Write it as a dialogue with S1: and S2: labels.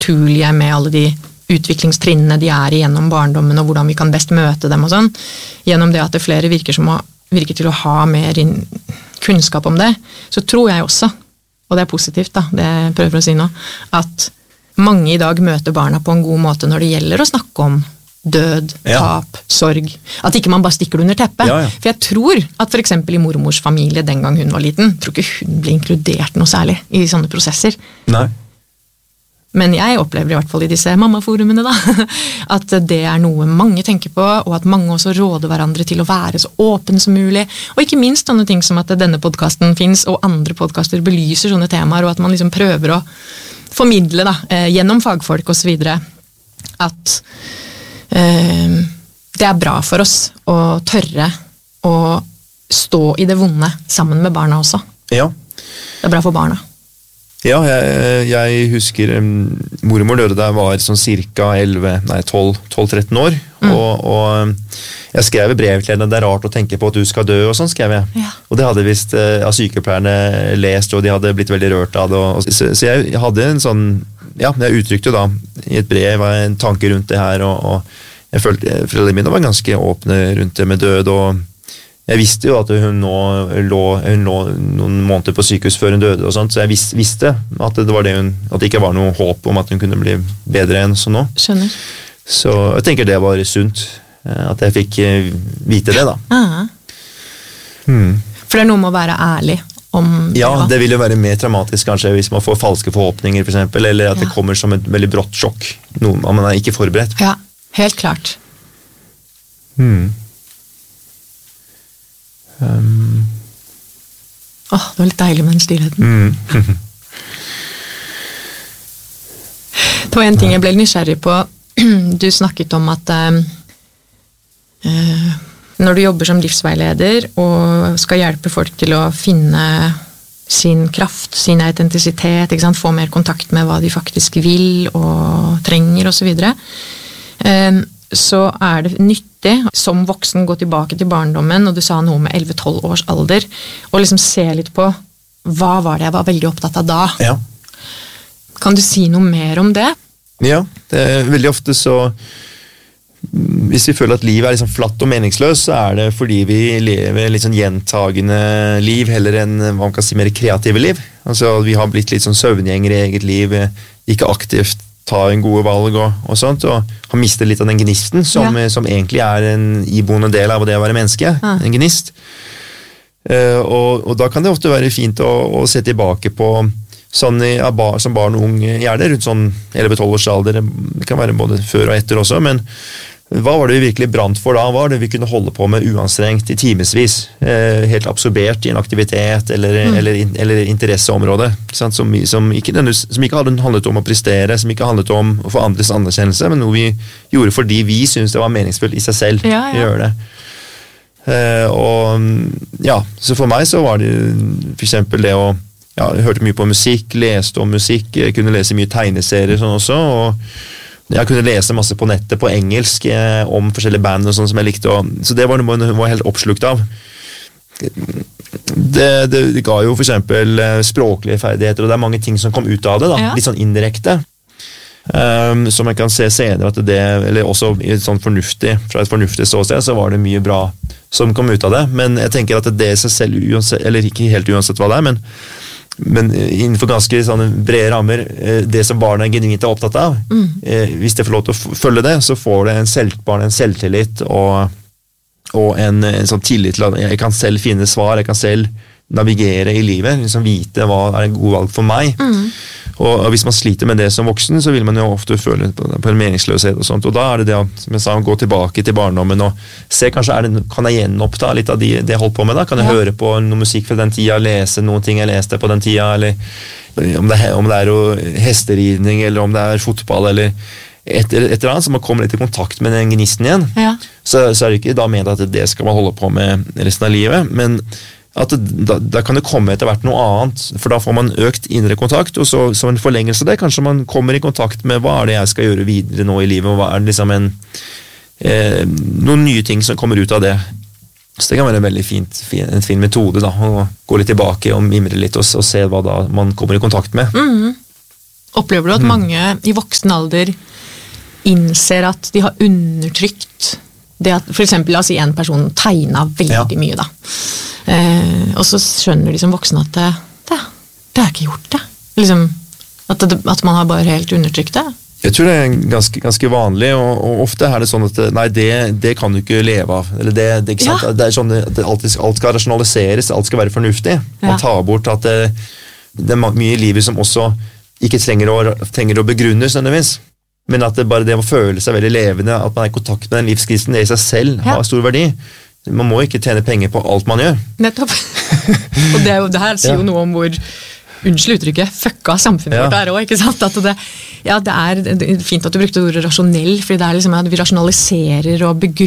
S1: naturlige med alle de utviklingstrinnene de gjennom barndommen, og hvordan vi kan best møte dem og sånn. Gjennom det at det flere virker til å ha mer kunnskap om det, så tror jeg også, og det positivt da, det jeg prøver å si nå, at mange i dag møter barna på en god måte når det gjelder å snakke om død, tap, sorg. At ikke man bare stikker det under teppet.
S2: Ja.
S1: For jeg tror at for eksempel i mormors familie den gang hun var liten, tror ikke hun ble inkludert noe særlig i sånne prosesser.
S2: Nei.
S1: Men jeg opplever i hvert fall i disse mammaforumene da, at det noe mange tenker på, og at mange også råder hverandre til å være så åpen som mulig. Og ikke minst sånne ting som at denne podcasten finnes, og andre podcaster belyser sånne temaer, og at man liksom prøver å formidle da, gjennom fagfolk og så videre, at det bra for oss å tørre å stå i det vonde sammen med barna også.
S2: Ja.
S1: Det bra for barna.
S2: Ja, jeg husker mormor døde da jeg var sånn cirka 12-13 år, og jeg skrev i brev til henne, det rart å tenke på at du skal dø, og sånn skrev jeg.
S1: Ja.
S2: Og det hadde visst av sykepleierne lest, og de hadde blitt veldig rørt av det. Så jeg hadde en sånn, ja, jeg uttrykte da i et brev en tanke rundt det her, og jeg følte foreldrene mine var ganske åpne rundt det med død, og jeg visste jo at hun lå noen måneder på sykehus før hun døde, og sånt, så jeg visste at det var at det ikke var noe håp om at hun kunne bli bedre enn sånn nå.
S1: Skjønner.
S2: Så jeg tenker det var sunt, at jeg fikk vite det da.
S1: For det noe med å være ærlig om det.
S2: Ja, det vil jo være mer traumatisk kanskje hvis man får falske forhåpninger for eksempel, eller at det kommer som et veldig brått sjokk, noe man ikke forberedt.
S1: Ja, helt klart. Det var litt deilig med den stillheten. Det var en ting jeg ble nysgjerrig på. Du snakket om at når du jobber som livsveileder og skal hjelpe folk til å finne sin kraft, sin autentisitet, ikke sant? Få mer kontakt med hva de faktisk vil og trenger og så videre, så det nyttig som voksen gå tilbake til barndommen, og du sa noe med 11-12 års alder, og liksom se litt på hva var det jeg var veldig opptatt av da.
S2: Ja.
S1: Kan du si noe mer om det?
S2: Ja, det veldig ofte så hvis vi føler at livet liksom flatt og meningsløst, så det fordi vi lever litt sånn gjentagende liv, heller enn hva man kan si mer kreative liv. Altså vi har blitt litt sånn søvngjengere i eget liv, ikke aktivt ta en gode valg og sånt, og har mistet litt av den gnisten som egentlig en iboende del av det å være menneske, en gnist. Og da kan det ofte være fint å se tilbake på sånn som barn og ung, gjerne rundt sånn 11-12 års alder, det kan være både før og etter også, men hva var det vi virkelig brant for da? Hva var det vi kunne holde på med uanstrengt i timesvis, helt absorbert i en aktivitet eller interesseområde, som ikke hadde handlet om å prestere, som ikke handlet om å få andres anerkjennelse, men noe vi gjorde fordi vi syntes det var meningsfullt i seg selv å gjøre det. Så for meg så var det for eksempel det å jeg hørte mye på musikk, leste om musikk, jeg kunne lese mye tegneserier sånn også, og jeg kunne lese masse på nettet på engelsk om forskjellige band og sånn som jeg likte, så det var noe jeg var helt oppslukt av. Det ga jo for eksempel språklige ferdigheter, og det mange ting som kom ut av det, litt sånn indirekte. Som jeg kan se senere at eller også fra et fornuftig ståsted, så var det mye bra som kom ut av det, men jeg tenker at det seg selv, eller ikke helt uansett hva det men innenfor ganske sånne brede rammer, det som barna genuint opptatt av, hvis det får lov til å følge det, så får det barn en selvtillit og en sånn tillit til at jeg kan selv finne svar, jeg kan selv navigere i livet, liksom vite hva en god valg for meg. Og hvis man sliter med det som voksen, så vil man jo ofte føle på en meningsløshet og sånt, og da det som jeg sa, å gå tilbake til barndommen og se, kanskje kan jeg gjenoppta litt av det jeg holdt på med da, kan jeg høre på noe musikk fra den tida, lese noen ting jeg leste på den tida, eller om det hesteridning, eller om det fotball, eller et eller annet, så man kommer litt i kontakt med den gnisten igjen, så det ikke da ment at det skal man holde på med resten av livet, men at da kan det komme etter hvert noe annet, for da får man økt indre kontakt, og så som en forlengelse av det, kanskje man kommer i kontakt med hva det jeg skal gjøre videre nå i livet, og hva liksom noen nye ting som kommer ut av det. Så det kan være en veldig en fin metode da, å gå litt tilbake og mimre litt og se hva da man kommer i kontakt med.
S1: Opplever du at mange i voksen alder innser at de har undertrykt det at for eksempel, la oss si en person tegnet veldig mye da. Og så skjønner de som voksne at det har ikke gjort det. Liksom, at man har bare helt undertrykt det.
S2: Jeg tror det er ganske vanlig, og ofte er det sånn at nei, det kan du ikke leve av. Eller det ikke sant? Det er sånn at alt skal rasjonaliseres, alt skal være fornuftig. Man tar bort at det er mye i livet som også ikke trenger å begrunnes nødvendigvis. Men at det å føle seg veldig levende, at man er i kontakt med den livskrisen, det i seg selv har stor verdi. Man må ikke tjene penger på alt man gjør.
S1: Nettopp. Og det her sier jo noe om hvor unnskyld uttrykket, fucka samfunnet vårt er også, ikke sant? At det er fint at du brukte ordet rasjonell, fordi det er liksom at vi rasjonaliserer og